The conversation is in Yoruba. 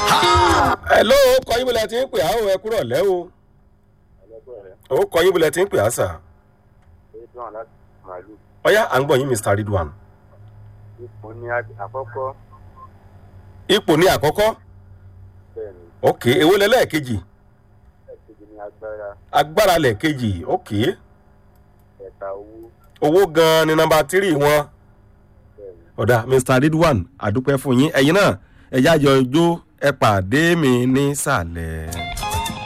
hello kọ́ yín bọ̀lẹ̀ tí ń pè á o ẹ kúrọ̀ lẹ́ o. ó kọ́ yín bọ̀lẹ̀ tí ń pè á sà. ọ̀yá à ń gbọ́ yín Mr. Ridwan. ipò ní àkọ́kọ́. ipò ní àkọ́kọ́. ok èwo lẹ́lẹ́ẹ̀kejì. ẹ̀kejì ní agbára. agbára lẹ́ẹ̀kejì ok. ẹ̀ta owó. owó gan-an ni nọ́mbà 3 wọn. ọ̀dà Mr. Ridwan àdúpẹ́ fún yín ẹ̀yin náà ẹ̀yà àjọ ijó ẹ pàdé mi nísàlẹ̀.